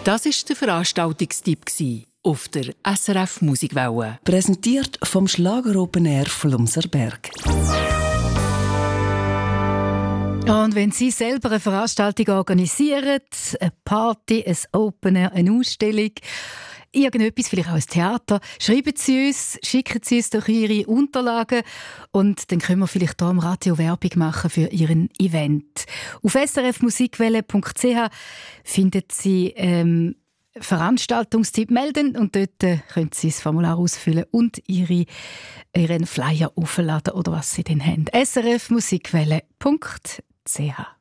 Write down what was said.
Das war der Veranstaltungstipp auf der SRF Musikwelle. Präsentiert vom Schlager Open Air Flumserberg. Und wenn Sie selber eine Veranstaltung organisieren, eine Party, ein Open Air, eine Ausstellung, irgendetwas, vielleicht auch ein Theater, schreiben Sie uns, schicken Sie uns doch Ihre Unterlagen und dann können wir vielleicht hier am Radio Werbung machen für Ihren Event. Auf srfmusikwelle.ch finden Sie Veranstaltungstipp melden und dort können Sie das Formular ausfüllen und Ihren Flyer aufladen oder was Sie denn haben. srfmusikwelle.ch